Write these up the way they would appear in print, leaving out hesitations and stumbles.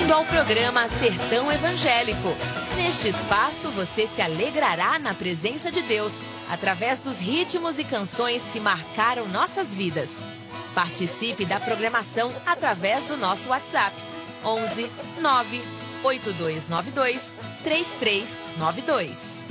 Bem-vindo ao programa Sertão Evangélico. Neste espaço, você se alegrará na presença de Deus, através dos ritmos e canções que marcaram nossas vidas. Participe da programação através do nosso WhatsApp, 11 9 8292 3392.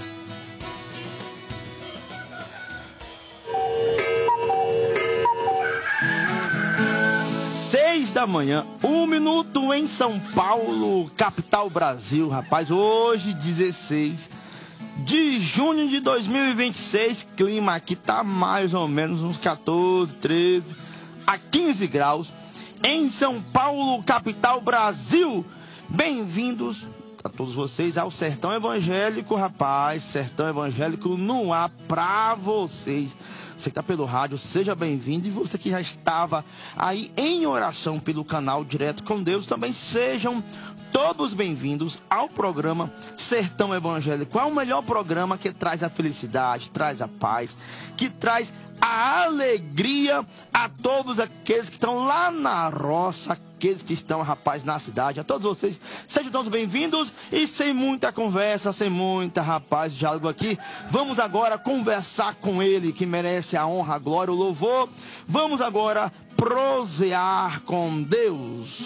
6 da manhã, 1 minuto em São Paulo, capital Brasil, rapaz. Hoje, 16 de junho de 2026, clima aqui tá mais ou menos uns 14, 13 a 15 graus. Em São Paulo, capital Brasil, bem-vindos a todos vocês ao Sertão Evangélico, rapaz. Sertão Evangélico no ar pra vocês. Você que está pelo rádio, seja bem-vindo. E você que já estava aí em oração pelo canal Direto com Deus, também sejam todos bem-vindos ao programa Sertão Evangélico. É o melhor programa que traz a felicidade, traz a paz, que traz a alegria a todos aqueles que estão lá na roça, aqueles que estão, rapaz, na cidade. A todos vocês, sejam todos bem-vindos. E sem muita conversa, sem muita, rapaz, diálogo aqui, vamos agora conversar com ele, que merece a honra, a glória, o louvor. Vamos agora prosear com Deus.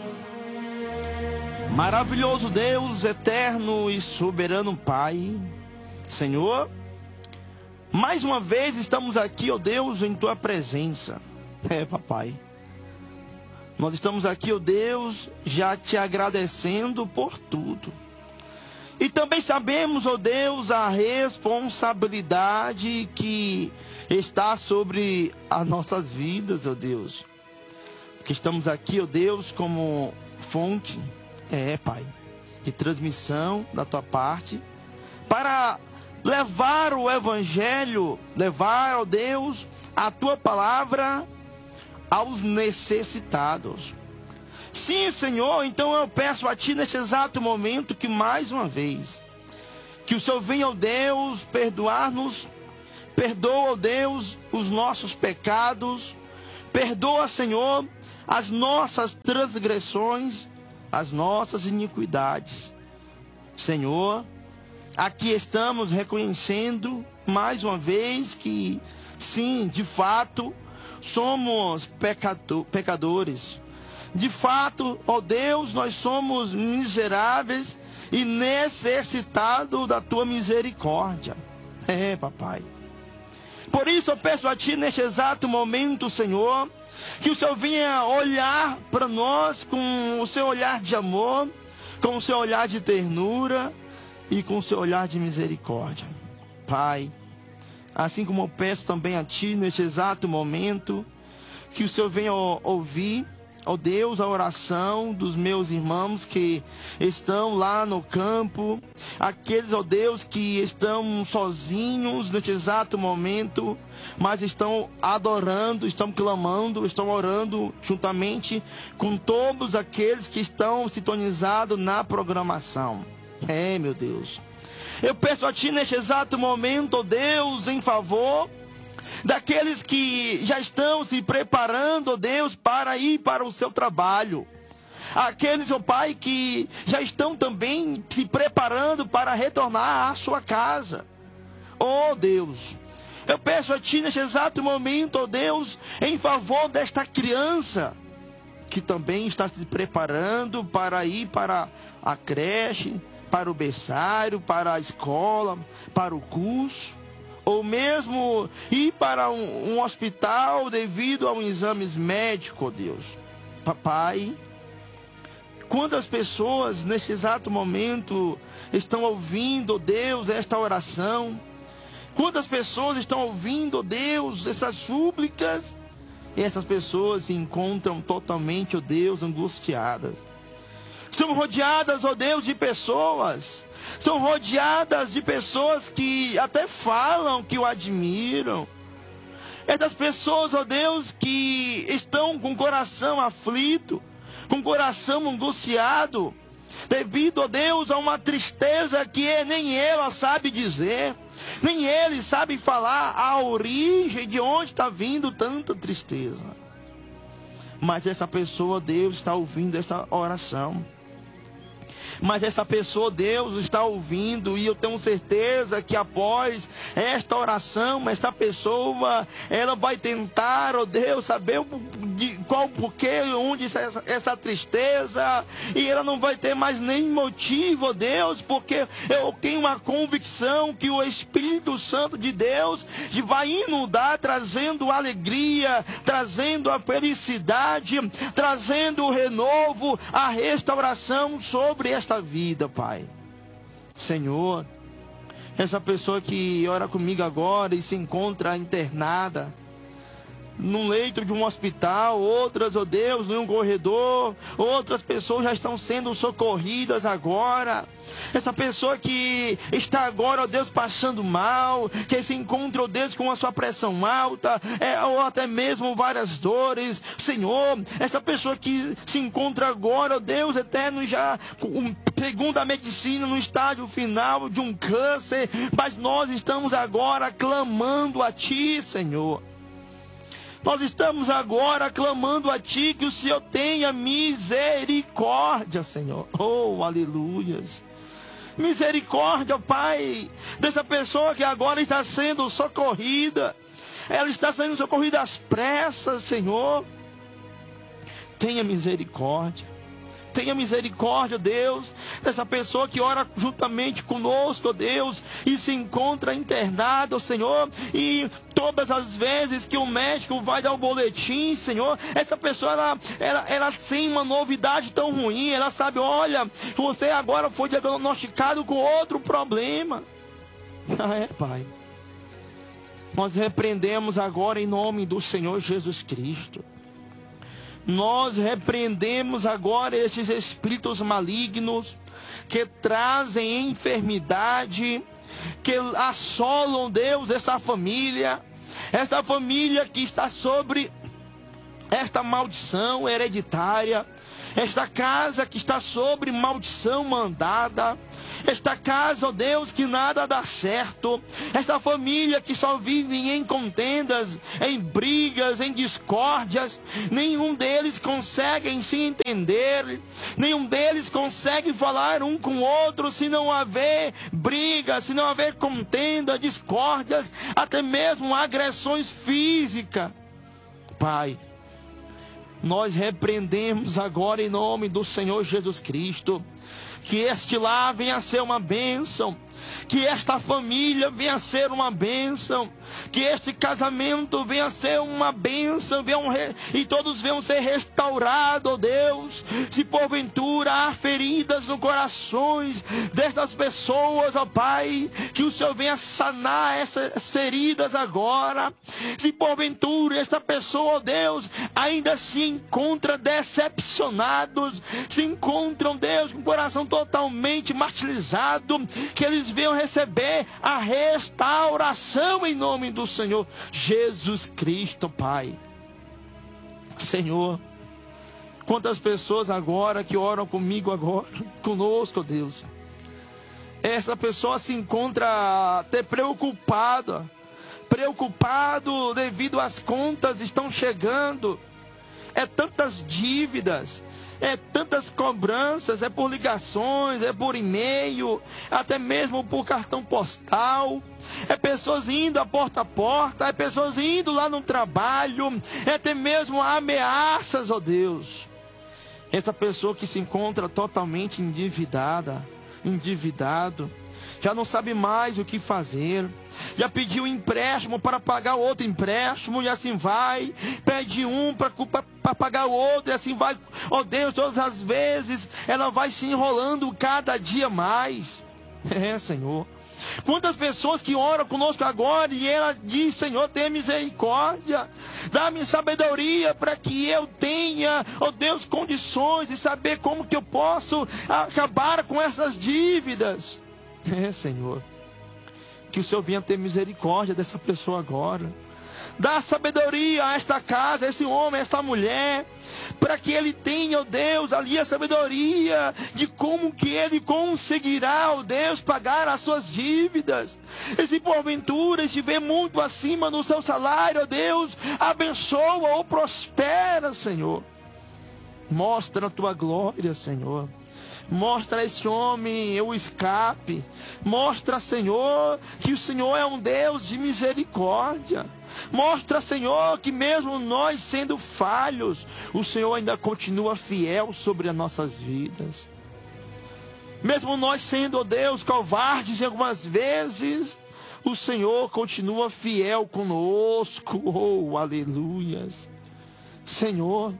Maravilhoso Deus, eterno e soberano Pai, Senhor, mais uma vez estamos aqui, ó Deus, em Tua presença. Papai, nós estamos aqui, ó Deus, já te agradecendo por tudo. E também sabemos, ó Deus, a responsabilidade que está sobre as nossas vidas, ó Deus. Porque estamos aqui, ó Deus, como fonte, Pai, de transmissão da Tua parte, para levar o Evangelho, levar, ó Deus, a Tua palavra aos necessitados. Sim, Senhor, então eu peço a Ti neste exato momento que mais uma vez, que o Senhor venha, ó Deus, perdoar-nos, perdoa, ó Deus, os nossos pecados, perdoa, Senhor, as nossas transgressões, as nossas iniquidades. Senhor, aqui estamos reconhecendo mais uma vez que, sim, de fato, somos pecadores. De fato, ó Deus, nós somos miseráveis e necessitados da Tua misericórdia. Papai. Por isso eu peço a Ti neste exato momento, Senhor, que o Senhor venha olhar para nós com o Seu olhar de amor, com o Seu olhar de ternura e com o Seu olhar de misericórdia. Pai, assim como eu peço também a Ti neste exato momento, que o Senhor venha ouvir, ó Deus, a oração dos meus irmãos que estão lá no campo, aqueles, ó Deus, que estão sozinhos neste exato momento, mas estão adorando, estão clamando, estão orando juntamente com todos aqueles que estão sintonizados na programação. Meu Deus, eu peço a Ti neste exato momento, ó Deus, em favor daqueles que já estão se preparando, ó Deus, para ir para o seu trabalho. Aqueles, ó Pai, que já estão também se preparando para retornar à sua casa. Ó Deus, eu peço a Ti neste exato momento, ó Deus, em favor desta criança que também está se preparando para ir para a creche, para o berçário, para a escola, para o curso, ou mesmo ir para um hospital devido a um exame médico, ó Deus. Papai, quantas pessoas neste exato momento estão ouvindo, ó Deus, esta oração? Quantas pessoas estão ouvindo, ó Deus, essas súplicas? E essas pessoas se encontram totalmente, ó Deus, angustiadas. São rodeadas, ó Deus, de pessoas. São rodeadas de pessoas que até falam que o admiram. Essas pessoas, ó Deus, que estão com o coração aflito, com o coração angustiado, devido, ó Deus, a uma tristeza que nem ela sabe dizer, nem ele sabe falar a origem de onde está vindo tanta tristeza. Mas essa pessoa, Deus, está ouvindo essa oração. Mas essa pessoa, Deus, está ouvindo, e eu tenho certeza que após esta oração, esta pessoa, ela vai tentar, ó Deus, saber qual porquê, onde essa tristeza, e ela não vai ter mais nem motivo, ó Deus, porque eu tenho uma convicção que o Espírito Santo de Deus vai inundar, trazendo alegria, trazendo a felicidade, trazendo o renovo, a restauração sobre esta vida, Pai. Senhor, essa pessoa que ora comigo agora e se encontra internada num leito de um hospital, outras, ó Deus, num corredor, outras pessoas já estão sendo socorridas agora. Essa pessoa que está agora, ó Deus, passando mal, que se encontra, ó Deus, com a sua pressão alta, ou até mesmo várias dores, Senhor, essa pessoa que se encontra agora, ó Deus eterno, já segundo a medicina, no estágio final de um câncer, mas nós estamos agora clamando a Ti, Senhor. Nós estamos agora clamando a Ti que o Senhor tenha misericórdia, Senhor. Oh, aleluias. Misericórdia, Pai, dessa pessoa que agora está sendo socorrida. Ela está sendo socorrida às pressas, Senhor. Tenha misericórdia. Tenha misericórdia, Deus, dessa pessoa que ora juntamente conosco, Deus, e se encontra internada, Senhor, e todas as vezes que o médico vai dar o boletim, Senhor, essa pessoa, ela tem uma novidade tão ruim, ela sabe, olha, você agora foi diagnosticado com outro problema. Pai, nós repreendemos agora em nome do Senhor Jesus Cristo. Nós repreendemos agora esses espíritos malignos que trazem enfermidade, que assolam, Deus, essa família que está sobre esta maldição hereditária, esta casa que está sobre maldição mandada, esta casa, ó Deus, que nada dá certo, esta família que só vive em contendas, em brigas, em discórdias, nenhum deles consegue se entender, nenhum deles consegue falar um com o outro, se não haver brigas, se não haver contenda, discórdias, até mesmo agressões físicas. Pai, nós repreendemos agora em nome do Senhor Jesus Cristo, que este lar venha a ser uma bênção, que esta família venha a ser uma bênção, que este casamento venha a ser uma bênção, e todos venham ser restaurados, ó Deus. Se porventura há feridas no corações destas pessoas, ó Pai, que o Senhor venha sanar essas feridas agora. Se porventura esta pessoa, ó Deus, ainda se encontra decepcionados, se encontram, Deus, com o coração totalmente martirizado, que eles venham receber a restauração em nome do Senhor Jesus Cristo, Pai. Senhor, quantas pessoas agora que oram comigo agora, conosco, Deus, essa pessoa se encontra até preocupado devido às contas estão chegando, tantas dívidas, tantas cobranças, por ligações, por e-mail, até mesmo por cartão postal, pessoas indo a porta, pessoas indo lá no trabalho, até mesmo ameaças, ó Deus. Essa pessoa que se encontra totalmente endividado, já não sabe mais o que fazer, já pediu empréstimo para pagar outro empréstimo, e assim vai, pede um para pagar o outro, e assim vai, ó Deus, todas as vezes ela vai se enrolando cada dia mais. Senhor, quantas pessoas que oram conosco agora e ela diz: Senhor, tenha misericórdia, dá-me sabedoria para que eu tenha, ó Deus, condições de saber como que eu posso acabar com essas dívidas. Senhor, que o Senhor venha ter misericórdia dessa pessoa agora. Dá sabedoria a esta casa, a esse homem, a essa mulher, para que ele tenha, ó Deus, ali a sabedoria de como que ele conseguirá, ó Deus, pagar as suas dívidas. E se porventura estiver muito acima do seu salário, ó Deus, abençoa ou prospera, Senhor. Mostra a tua glória, Senhor. Mostra a esse homem o escape. Mostra, Senhor, que o Senhor é um Deus de misericórdia. Mostra, Senhor, que mesmo nós sendo falhos, o Senhor ainda continua fiel sobre as nossas vidas. Mesmo nós sendo, ó Deus, covardes em algumas vezes, o Senhor continua fiel conosco. Oh, aleluias. Senhor,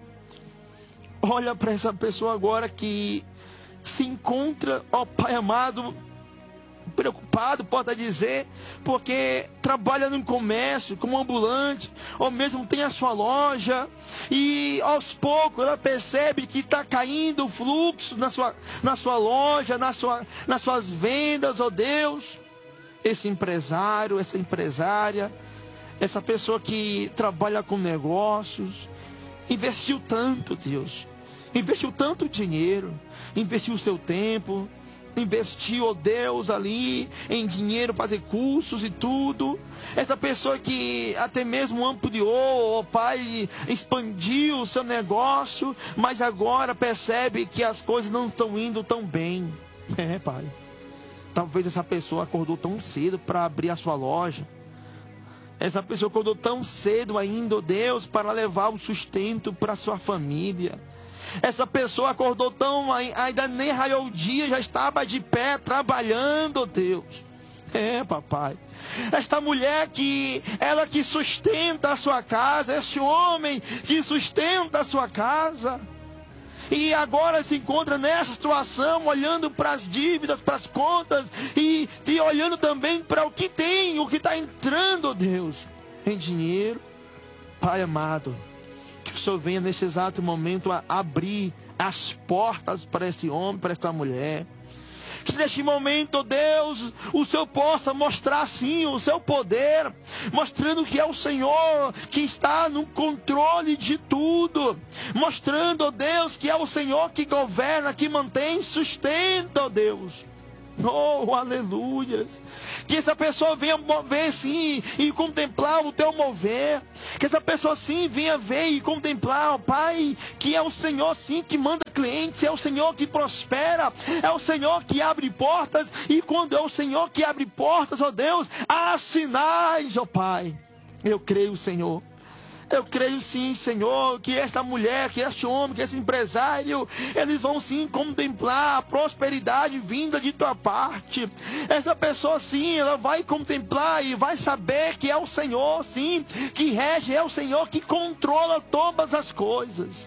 olha para essa pessoa agora que se encontra, ó Pai amado, preocupado, pode dizer, porque trabalha no comércio, como ambulante, ou mesmo tem a sua loja, e aos poucos ela percebe que está caindo o fluxo na sua loja, nas suas vendas, ó Deus. Esse empresário, essa empresária, essa pessoa que trabalha com negócios, investiu tanto, Deus, investiu tanto dinheiro, investiu o seu tempo, investiu, ó Deus, ali em dinheiro, fazer cursos e tudo. Essa pessoa que até mesmo ampliou, ó Pai, expandiu o seu negócio, mas agora percebe que as coisas não estão indo tão bem. Pai, talvez essa pessoa acordou tão cedo para abrir a sua loja. Essa pessoa acordou tão cedo ainda, ó Deus, para levar o sustento para a sua família. Essa pessoa acordou tão, ainda nem raiou o dia, já estava de pé trabalhando, ó Deus. Papai. Esta mulher ela que sustenta a sua casa, esse homem que sustenta a sua casa, e agora se encontra nessa situação, olhando para as dívidas, para as contas, e olhando também para o que tem, o que está entrando, Deus, em dinheiro. Pai amado, que o Senhor venha nesse exato momento a abrir as portas para esse homem, para essa mulher. Que neste momento, Deus, o Senhor possa mostrar sim o seu poder, mostrando que é o Senhor que está no controle de tudo, mostrando, Deus, que é o Senhor que governa, que mantém, sustenta, Deus. Oh, aleluias. Que essa pessoa venha mover sim e contemplar o teu mover. Que essa pessoa sim venha ver e contemplar, ó Pai, que é o Senhor sim que manda clientes, é o Senhor que prospera, é o Senhor que abre portas. E quando é o Senhor que abre portas, ó Deus, há sinais, ó Pai. Eu creio, Senhor. Eu creio sim, Senhor, que esta mulher, que este homem, que esse empresário, eles vão sim contemplar a prosperidade vinda de tua parte. Essa pessoa sim, ela vai contemplar e vai saber que é o Senhor sim, que rege, é o Senhor que controla todas as coisas.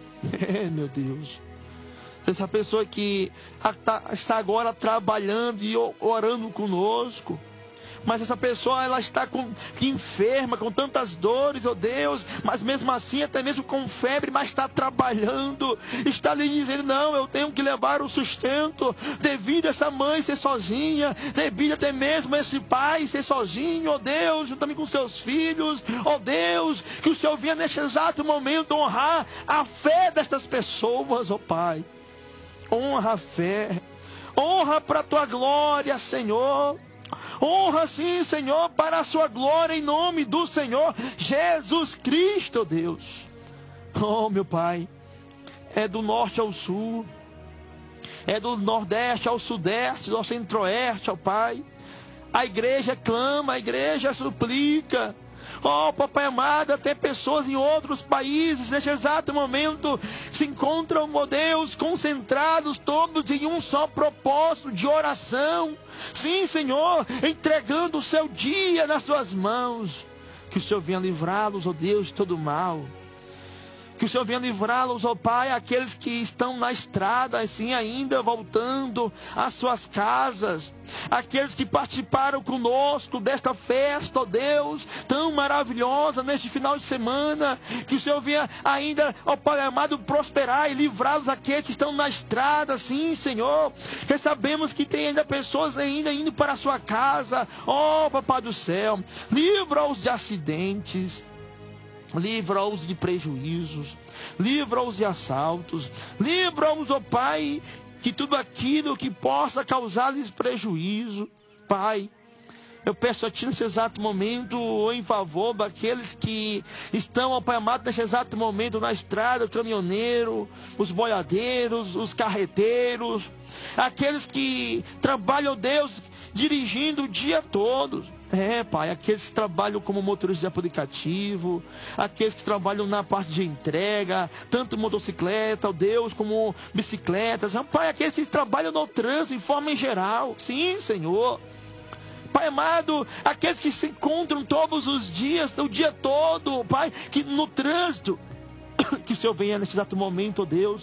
Meu Deus. Essa pessoa que está agora trabalhando e orando conosco, mas essa pessoa, ela está enferma, com tantas dores, ó Deus, mas mesmo assim, até mesmo com febre, mas está trabalhando, está lhe dizendo, não, eu tenho que levar o sustento, devido a essa mãe ser sozinha, devido até mesmo a esse pai ser sozinho, ó Deus, juntamente com seus filhos, ó Deus, que o Senhor venha neste exato momento honrar a fé destas pessoas, ó Pai, honra a fé, honra para a tua glória, Senhor. Honra sim, Senhor, para a sua glória, em nome do Senhor Jesus Cristo, Deus. Oh, meu Pai, é do norte ao sul, é do nordeste ao sudeste, do centro-oeste, ó Pai. A igreja clama, a igreja suplica. Oh, papai amado, até pessoas em outros países, neste exato momento, se encontram, ó Deus, concentrados todos em um só propósito de oração. Sim, Senhor, entregando o seu dia nas suas mãos. Que o Senhor venha livrá-los, ó Deus, de todo mal. Que o Senhor venha livrá-los, ó Pai, aqueles que estão na estrada, assim ainda voltando às suas casas. Aqueles que participaram conosco desta festa, ó Deus, tão maravilhosa neste final de semana. Que o Senhor venha ainda, ó Pai amado, prosperar e livrá-los aqueles que estão na estrada, sim, Senhor. Que sabemos que tem ainda pessoas ainda indo para a sua casa. Ó Papai do céu, livra-os de acidentes. Livra-os de prejuízos, livra-os de assaltos, livra-os, ó Pai, que tudo aquilo que possa causar-lhes prejuízo, Pai, Eu peço a Ti nesse exato momento, em favor daqueles que estão, ó Pai amado, nesse exato momento na estrada, o caminhoneiro, os boiadeiros, os carreteiros, aqueles que trabalham, Deus, dirigindo o dia todo. Pai, aqueles que trabalham como motoristas de aplicativo, aqueles que trabalham na parte de entrega, tanto motocicleta, ó Deus, como bicicletas. Pai, aqueles que trabalham no trânsito de forma em geral. Sim, Senhor. Pai amado, aqueles que se encontram todos os dias, o dia todo, Pai, que no trânsito, que o Senhor venha neste exato momento, ó Deus,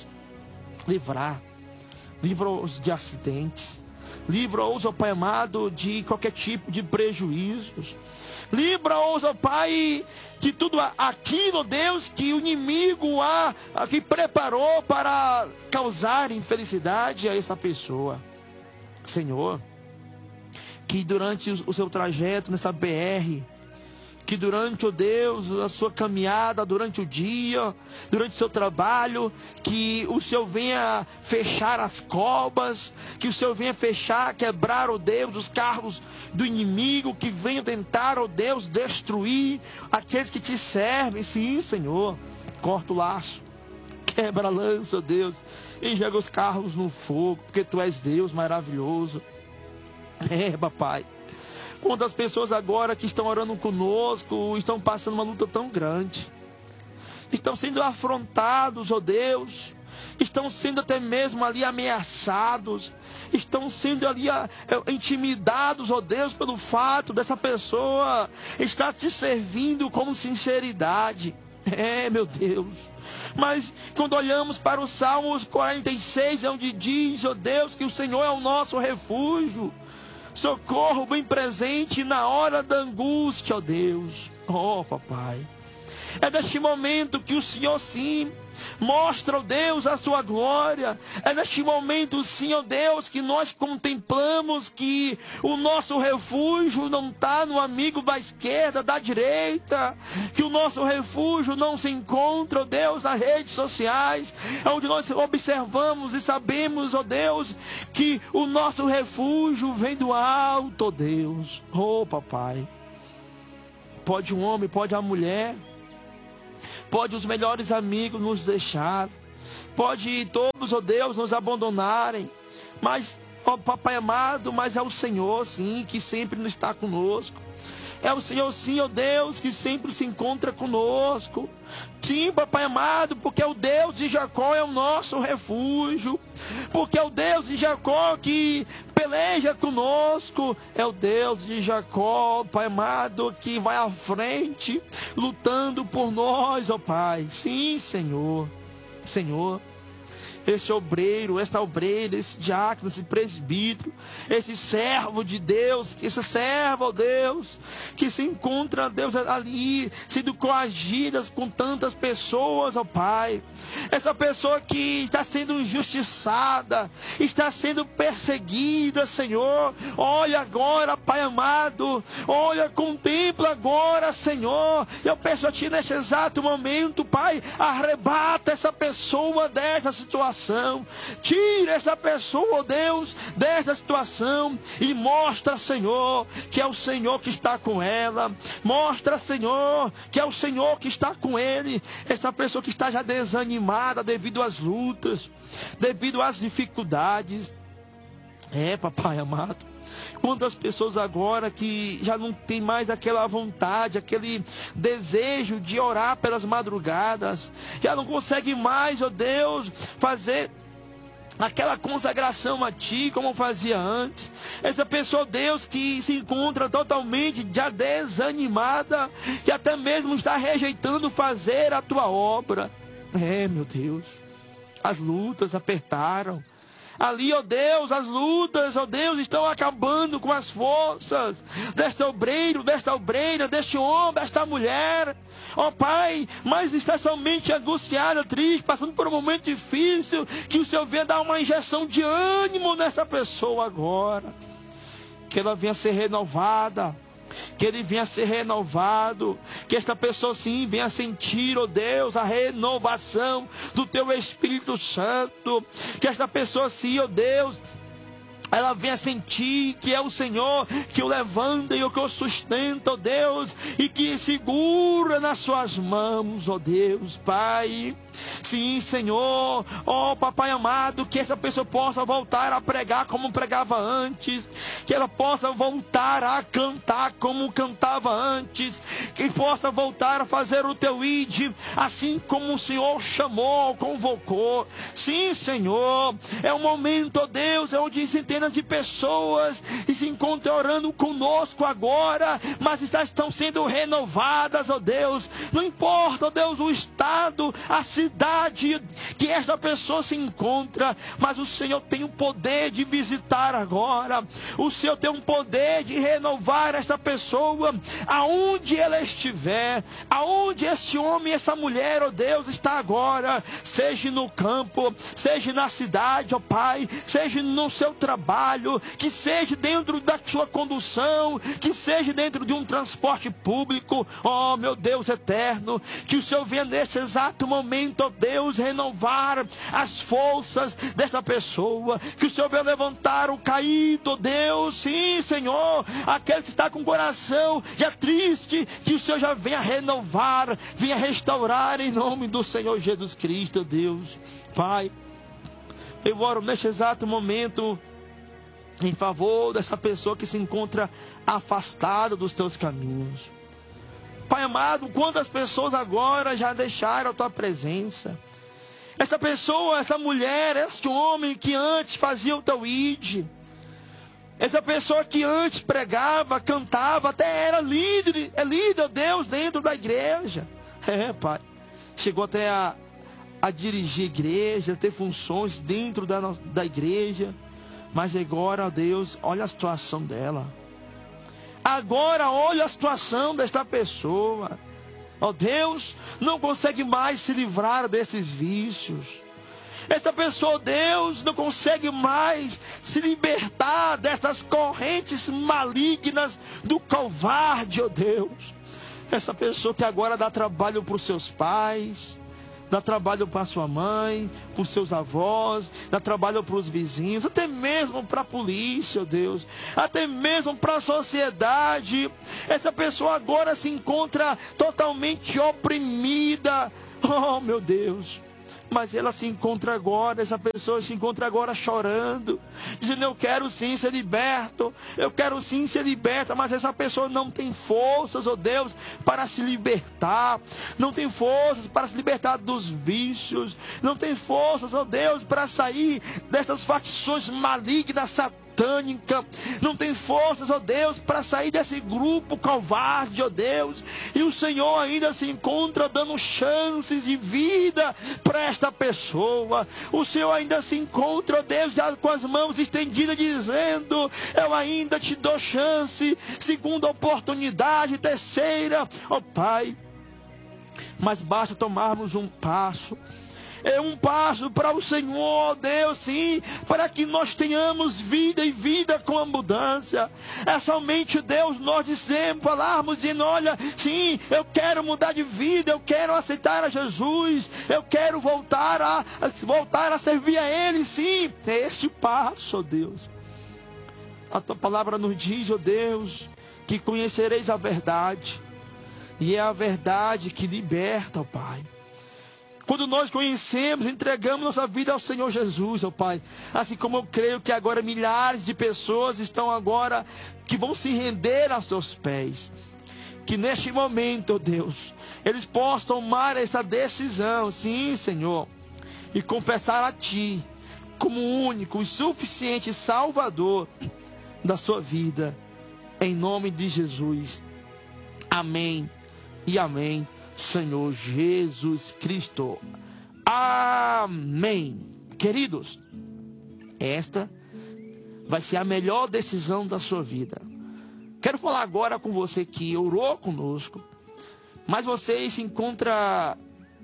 livra-os de acidentes, livra-os, ó Pai amado, de qualquer tipo de prejuízos, livra-os, ó Pai, de tudo aquilo, Deus, que o inimigo que preparou para causar infelicidade a essa pessoa. Senhor, que durante o seu trajeto nessa BR, que durante, ó Deus, a sua caminhada, durante o dia, durante o seu trabalho, que o Senhor venha fechar as covas, que o Senhor venha quebrar, ó Deus, os carros do inimigo, que venha tentar, ó Deus, destruir aqueles que Te servem. Sim, Senhor, corta o laço, quebra a lança, ó Deus, e joga os carros no fogo, porque Tu és Deus maravilhoso. Papai, quantas pessoas agora que estão orando conosco estão passando uma luta tão grande, estão sendo afrontados, ó Deus, estão sendo até mesmo ali ameaçados, estão sendo ali intimidados, ó Deus, pelo fato dessa pessoa estar Te servindo com sinceridade. Meu Deus, mas quando olhamos para o Salmos 46, é onde diz, ó Deus, que o Senhor é o nosso refúgio, socorro bem presente na hora da angústia, ó Deus. Papai, é neste momento que o Senhor, sim, mostra, ó Deus, a Sua glória. É neste momento, sim, ó Deus, que nós contemplamos que o nosso refúgio não está no amigo da esquerda, da direita, que o nosso refúgio não se encontra, ó Deus, nas redes sociais, onde nós observamos e sabemos, ó Deus, que o nosso refúgio vem do alto, ó Deus. Papai, pode um homem, pode a mulher, pode os melhores amigos nos deixar, pode todos, ó Deus, nos abandonarem, mas, ó Papai amado, mas é o Senhor, sim, que sempre está conosco. É o Senhor, sim, ó Deus, que sempre se encontra conosco. Sim, Papai amado, porque é o Deus de Jacó, é o nosso refúgio. Porque é o Deus de Jacó que peleja conosco. É o Deus de Jacó, Pai amado, que vai à frente, lutando por nós, ó Pai. Sim, Senhor. Senhor, esse obreiro, essa obreira, esse diácono, esse presbítero, esse servo de Deus, esse servo, ó Deus, que se encontra, Deus, ali, sendo coagidas com tantas pessoas, ó Pai. Essa pessoa que está sendo injustiçada, está sendo perseguida, Senhor. Olha agora, Pai amado, olha, contempla agora, Senhor. Eu peço a Ti neste exato momento, Pai, arrebata essa pessoa dessa situação. Tira essa pessoa, ó Deus, dessa situação e mostra, Senhor, que é o Senhor que está com ela. Mostra, Senhor, que é o Senhor que está com ele. Essa pessoa que está já desanimada devido às lutas, devido às dificuldades. Papai amado, quantas pessoas agora que já não tem mais aquela vontade, aquele desejo de orar pelas madrugadas, já não consegue mais, ó Deus, fazer aquela consagração a Ti como fazia antes. Essa pessoa, Deus, que se encontra totalmente já desanimada e até mesmo está rejeitando fazer a Tua obra. Meu Deus, as lutas apertaram. Ali, ó Deus, as lutas, ó Deus, estão acabando com as forças deste obreiro, desta obreira, deste homem, desta mulher. Ó Pai, mas está somente angustiada, triste, passando por um momento difícil, que o Senhor venha dar uma injeção de ânimo nessa pessoa agora. Que ela venha ser renovada, que ele venha ser renovado, que esta pessoa sim venha sentir, ó Deus, a renovação do Teu Espírito Santo, que esta pessoa sim, ó Deus, ela venha sentir que é o Senhor que o levanta e o que o sustenta, ó Deus, e que segura nas suas mãos, ó Deus, Pai. Sim, Senhor, ó Papai amado, que essa pessoa possa voltar a pregar como pregava antes, que ela possa voltar a cantar como cantava antes, que possa voltar a fazer o teu ID, assim como o Senhor chamou, convocou. Sim, Senhor, é um momento, ó Deus, onde centenas de pessoas se encontram orando conosco agora, mas estão sendo renovadas, ó Deus. Não importa, ó Deus, o estado, a cidade que esta pessoa se encontra, mas o Senhor tem o poder de visitar agora. O Senhor tem o poder de renovar esta pessoa aonde ela estiver, aonde este homem e essa mulher, ó Deus, está agora, seja no campo, seja na cidade, ó Pai, seja no seu trabalho, que seja dentro da sua condução, que seja dentro de um transporte público, ó meu Deus eterno, que o Senhor venha neste exato momento, ó Deus, renovar as forças dessa pessoa, que o Senhor venha levantar o caído, ó Deus, sim, Senhor, aquele que está com o coração já triste, que o Senhor já venha renovar, venha restaurar em nome do Senhor Jesus Cristo, Deus. Pai, eu oro neste exato momento em favor dessa pessoa que se encontra afastada dos teus caminhos. Pai amado, quantas pessoas agora já deixaram a tua presença? Essa pessoa, essa mulher, esse homem que antes fazia o teu ID, essa pessoa que antes pregava, cantava, até era líder, ó Deus, dentro da igreja. Pai, chegou até a dirigir igreja, ter funções dentro da igreja, mas agora, ó Deus, olha a situação dela. Agora olha a situação desta pessoa. Ó Deus, não consegue mais se livrar desses vícios. Essa pessoa, Deus, não consegue mais se libertar dessas correntes malignas do covarde, ó Deus. Essa pessoa que agora dá trabalho para os seus pais, dá trabalho para sua mãe, para os seus avós, dá trabalho para os vizinhos, até mesmo para a polícia, ó Deus, até mesmo para a sociedade. Essa pessoa agora se encontra totalmente oprimida, oh meu Deus. Mas ela se encontra agora, essa pessoa se encontra agora chorando, dizendo: eu quero sim ser liberto, eu quero sim ser liberta. Mas essa pessoa não tem forças, ó Deus, para se libertar, não tem forças para se libertar dos vícios, não tem forças, ó Deus, para sair dessas facções malignas, satânicas, não tem forças, ó Deus, para sair desse grupo covarde, ó Deus. E o Senhor ainda se encontra dando chances de vida para esta pessoa. O Senhor ainda se encontra, ó Deus, já com as mãos estendidas, dizendo: eu ainda te dou chance, segunda oportunidade, terceira, ó Pai. Mas basta tomarmos um passo. É um passo para o Senhor, Deus, sim, para que nós tenhamos vida e vida com abundância. É somente, Deus, nós dizemos, falarmos, dizendo: olha, sim, eu quero mudar de vida, eu quero aceitar a Jesus, eu quero voltar a servir a Ele, sim. É este passo, ó Deus. A tua palavra nos diz, ó Deus, que conhecereis a verdade, e é a verdade que liberta, ó Pai. Quando nós conhecemos, entregamos nossa vida ao Senhor Jesus, ó Pai. Assim como eu creio que agora milhares de pessoas estão agora, que vão se render aos teus pés. Que neste momento, ó Deus, eles possam tomar essa decisão, sim, Senhor, e confessar a Ti como o único e suficiente Salvador da sua vida. Em nome de Jesus. Amém e amém. Senhor Jesus Cristo. Amém. Queridos, esta vai ser a melhor decisão da sua vida. Quero falar agora com você que orou conosco, mas você se encontra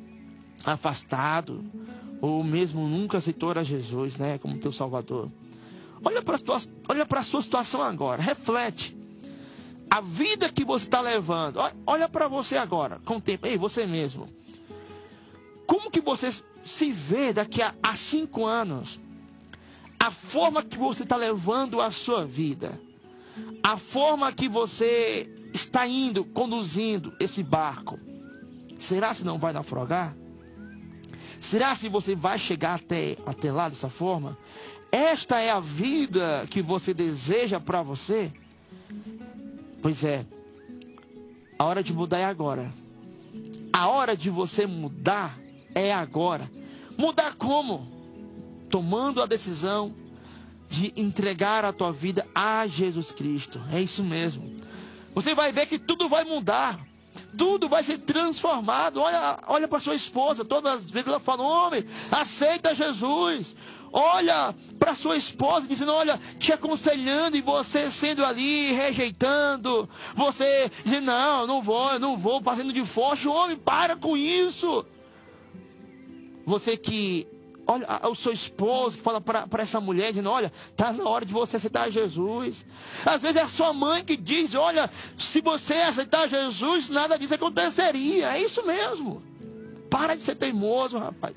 afastado, ou mesmo nunca aceitou a Jesus, né, como teu Salvador. Olha para a sua situação agora, reflete. A vida que você está levando, olha para você agora, com o tempo. Ei, você mesmo. Como que você se vê daqui a 5 anos? a forma que você está levando a sua vida, a forma que você está indo, conduzindo esse barco, será se não vai naufragar? Será se você vai chegar até lá dessa forma? Esta é a vida que você deseja para você? Pois é, a hora de mudar é agora. A hora de você mudar é agora. Mudar como? Tomando a decisão de entregar a tua vida a Jesus Cristo. É isso mesmo. Você vai ver que tudo vai mudar. Tudo vai ser transformado. Olha para sua esposa. Todas as vezes ela fala: homem, aceita Jesus. Olha para sua esposa dizendo: olha, te aconselhando, e você sendo ali, rejeitando. Você dizendo: não, não vou, fazendo de forte. Homem, para com isso. Você que, olha, o seu esposo que fala para essa mulher, dizendo: olha, está na hora de você aceitar Jesus. Às vezes é a sua mãe que diz: olha, se você aceitar Jesus, nada disso aconteceria. É isso mesmo. Para de ser teimoso, rapaz.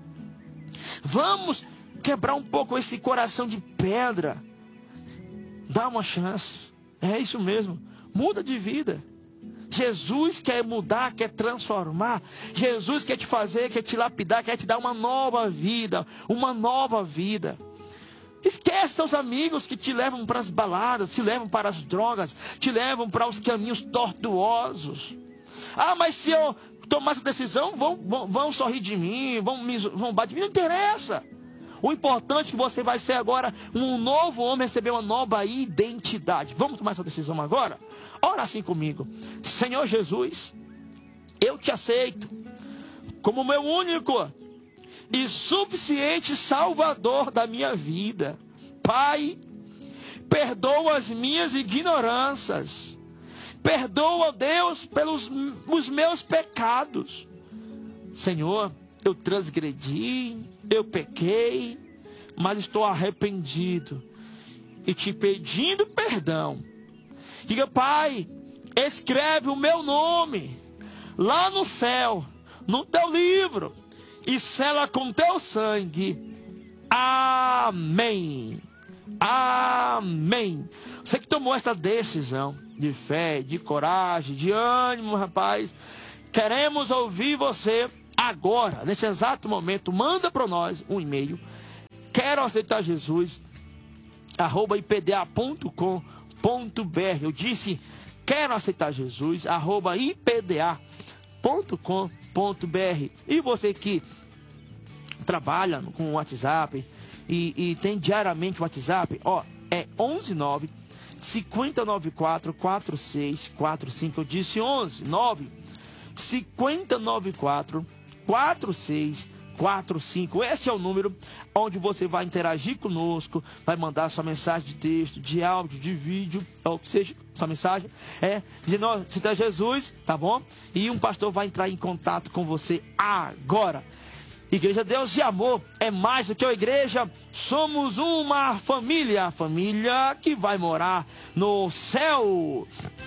Vamos quebrar um pouco esse coração de pedra. Dá uma chance. É isso mesmo. Muda de vida. Jesus quer mudar, quer transformar. Jesus quer te fazer, quer te lapidar, quer te dar uma nova vida. Uma nova vida. Esquece seus amigos que te levam para as baladas, te levam para as drogas, te levam para os caminhos tortuosos. Ah, mas se eu tomar essa decisão, vão sorrir de mim, vão bater de mim. Não interessa. O importante é que você vai ser agora um novo homem, receber uma nova identidade. Vamos tomar essa decisão agora? Ora assim comigo. Senhor Jesus, eu te aceito como meu único e suficiente Salvador da minha vida. Pai, perdoa as minhas ignorâncias. Perdoa, Deus, pelos os meus pecados. Senhor, eu transgredi, eu pequei, mas estou arrependido e te pedindo perdão. Diga: Pai, escreve o meu nome lá no céu, no teu livro, e sela com teu sangue. Amém. Amém. Você que tomou essa decisão de fé, de coragem, de ânimo, rapaz, queremos ouvir você agora, nesse exato momento. Manda para nós um e-mail: quero aceitar Jesus @ipda.com.br. Eu disse: quero aceitar Jesus @ipda.com.br. E você que trabalha com o WhatsApp e tem diariamente o WhatsApp, é 119 5094 4645. Eu disse 119 5094 4645. Esse é o número onde você vai interagir conosco, vai mandar sua mensagem de texto, de áudio, de vídeo, ou que seja, sua mensagem dizendo: cita Jesus, tá bom? E um pastor vai entrar em contato com você agora. Igreja Deus e Amor é mais do que uma igreja. Somos uma família, a família que vai morar no céu.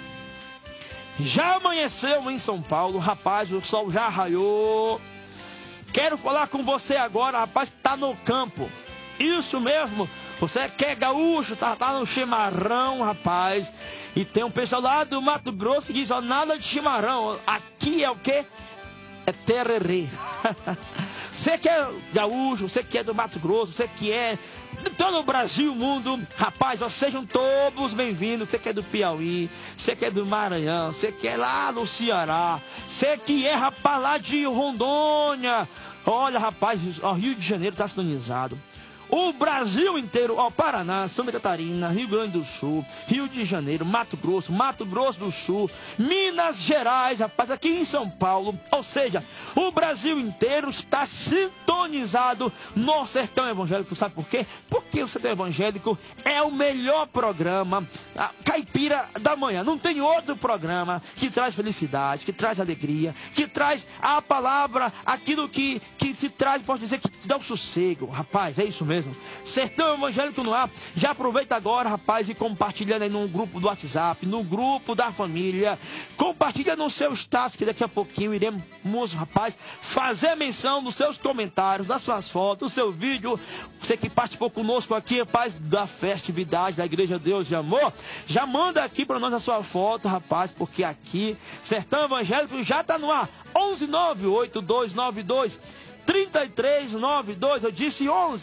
Já amanheceu em São Paulo, rapaz, o sol já raiou. Quero falar com você agora, rapaz, que tá no campo. Isso mesmo, você que é gaúcho, tá no chimarrão, rapaz. E tem um pessoal lá do Mato Grosso que diz: nada de chimarrão, aqui é o quê? É tererê. Você que é gaúcho, você que é do Mato Grosso, você que é de todo o Brasil, mundo, rapaz, sejam todos bem-vindos. Você que é do Piauí, você que é do Maranhão, você que é lá no Ceará, você que é, rapaz, lá de Rondônia. Olha, rapaz, o Rio de Janeiro está sintonizado. O Brasil inteiro, Paraná, Santa Catarina, Rio Grande do Sul, Rio de Janeiro, Mato Grosso do Sul, Minas Gerais, rapaz, aqui em São Paulo. Ou seja, o Brasil inteiro está sintonizado no Sertão Evangélico. Sabe por quê? Porque o Sertão Evangélico é o melhor programa, a caipira da manhã. Não tem outro programa que traz felicidade, que traz alegria, que traz a palavra, aquilo que se traz, posso dizer, que dá um sossego. Rapaz, é isso mesmo. Sertão Evangélico no ar. Já aproveita agora, rapaz, e compartilhando aí no grupo do WhatsApp, no grupo da família. Compartilha no seu status, que daqui a pouquinho iremos, rapaz, fazer menção nos seus comentários, das suas fotos, do seu vídeo, Você que participou conosco aqui, rapaz, da festividade da Igreja Deus de Amor, já manda aqui para nós a sua foto, rapaz, porque aqui, Sertão Evangélico já está no ar. 11982923392. Eu disse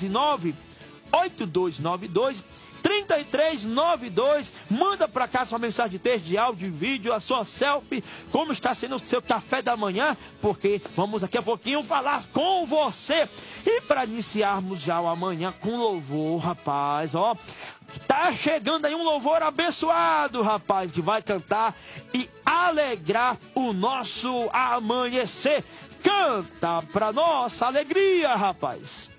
11982923392. Manda para cá sua mensagem de texto, de áudio, de vídeo, a sua selfie, como está sendo o seu café da manhã, porque vamos daqui a pouquinho falar com você. E para iniciarmos já o amanhã com louvor, rapaz, ó, tá chegando aí um louvor abençoado, rapaz, que vai cantar e alegrar o nosso amanhecer. Canta pra nossa alegria, rapaz.